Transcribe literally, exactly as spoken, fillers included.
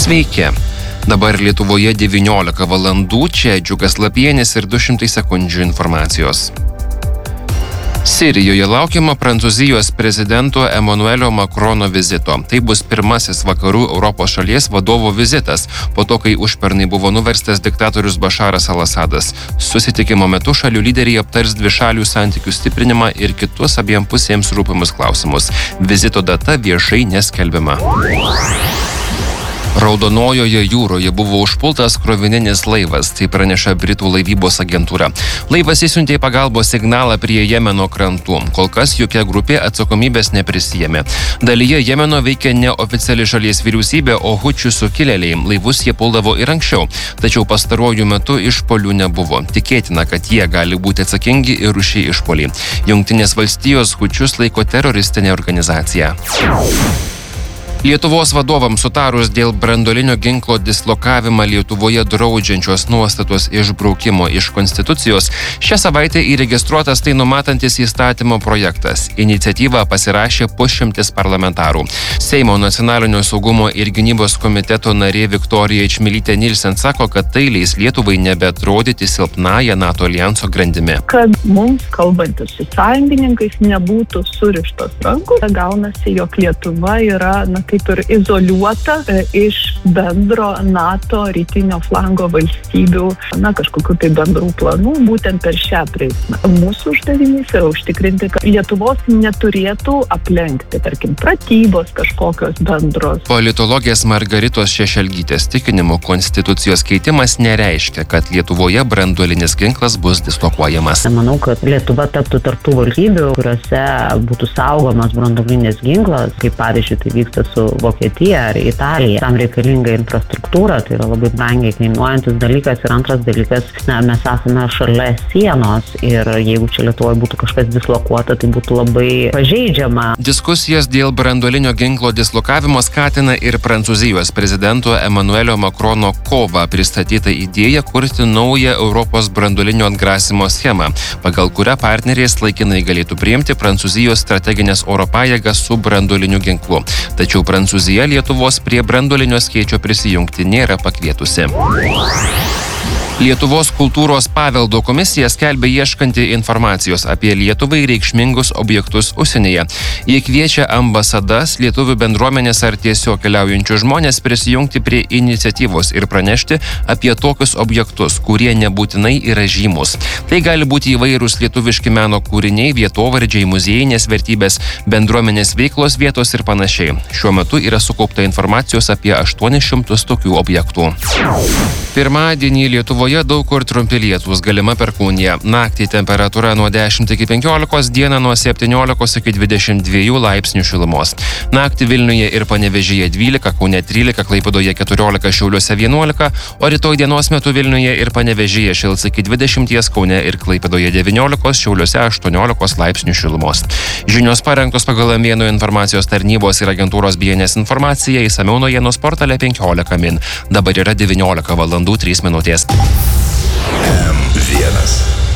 Sveiki. Dabar Lietuvoje devyniolika valandų, čia Džiugas Lapienis ir du šimtai sekundžių informacijos. Sirijoje laukiama Prancūzijos prezidento Emmanuelio Macrono vizito. Tai bus pirmasis vakarų Europos šalies vadovo vizitas, po to, kai užpernai buvo nuverstas diktatorius Bašaras al-Asadas. Susitikimo metu šalių lyderiai aptars dvišalių santykių stiprinimą ir kitus abiem pusėms rūpimus klausimus. Vizito data viešai neskelbiama. Raudonojoje jūroje buvo užpultas krovininis laivas, tai praneša Britų laivybos agentūra. Laivas įsiuntė pagalbos signalą prie Jemeno krantų. Kol kas jokia grupė atsakomybės neprisijėmė. Dalyje Jemeno veikia neoficiali šalies vyriausybė, o hučių sukilėliai. Laivus jie puldavo ir anksčiau, tačiau pastaruoju metu išpolių nebuvo. Tikėtina, kad jie gali būti atsakingi ir už šį išpolį. Jungtinės valstijos hučius laiko teroristinė organizacija. Lietuvos vadovams sutarus dėl branduolinio ginklo dislokavimą Lietuvoje draudžiančios nuostatos išbraukimo iš Konstitucijos, šią savaitę įregistruotas tai numatantis įstatymo projektas. Iniciatyvą pasirašė pusšimtis parlamentarų. Seimo nacionalinio saugumo ir gynybos komiteto narė Viktorija Čmilytė Nilsen sako, kad tai leis Lietuvai nebeatrodyti silpnąją NATO aljanso grandimi. Kad mums kalbantis su sąjungininkais nebūtų surištos rankos, gaunasi, jog Lietuva yra na, kaip ir izoliuota e, iš bendro NATO rytinio flango valstybių, na, kažkokių tai bendrų planų, būtent per šią prizmę. Mūsų uždavinys yra užtikrinti, kad Lietuvos neturėtų aplenkti, tarkim, pratybos kažkokios bendros. Politologės Margaritos Šešelgytės tikinimu, Konstitucijos keitimas nereiškia, kad Lietuvoje branduolinis ginklas bus dislokuojamas. Manau, kad Lietuva taptų tarp tų valstybių, kuriuose būtų saugomas branduolinis ginklas, kaip pavyzdžiui tai vyksta su Vokietija ar Italija. Tam reikalinga infrastruktūra, tai yra labai brangiai kainuojantis dalykas. Ir antras dalykas, na, mes esame šalia sienos ir jeigu čia Lietuvoje būtų kažkas dislokuota, tai būtų labai pažeidžiama. Diskusijas dėl branduolinio ginklo dislokavimo skatina ir Prancūzijos prezidento Emmanuelio Macrono kovą pristatyta idėja kurti naują Europos branduolinio atgrasimo schemą, pagal kurią partneriais laikinai galėtų priimti Prancūzijos strateginės oro pajėgas su branduoliniu ginklu. Tačiau Prancūzija Lietuvos prie branduolinio skėčio prisijungti nėra pakvietusi. Lietuvos kultūros paveldo komisija skelbia ieškanti informacijos apie Lietuvai reikšmingus objektus užsienyje. Jie kviečia ambasadas, lietuvių bendruomenės ar tiesiog keliaujančių žmonės prisijungti prie iniciatyvos ir pranešti apie tokius objektus, kurie nebūtinai yra žymus. Tai gali būti įvairūs lietuviški meno kūriniai, vietovardžiai, muziejinės vertybės, bendruomenės veiklos vietos ir panašiai. Šiuo metu yra sukaupta informacijos apie aštuonis šimtus tokių objektų. Pirmadienį Lietuvoje daug kur trumpi lietūs, galima perkūnija. Naktį temperatūra nuo dešimt iki penkiolikos, dieną nuo septyniolikos iki dvidešimt dviejų laipsnių šilumos. Naktį Vilniuje ir Panevėžyje dvylika, Kaune trylika, Klaipėdoje keturiolika, Šiauliuose vienuolika, o rytoj dienos metu Vilniuje ir Panevėžyje šils iki dvidešimties, Kaune ir Klaipėdoje devyniolikos, Šiauliuose aštuoniolikos laipsnių šilumos. Žinios parengtos pagal Mėnų informacijos tarnybos ir agentūros B N S informaciją, išsamiau naujienos portale penkiolika min. Dabar yra devyniolika valandų trys minutės. M vienas.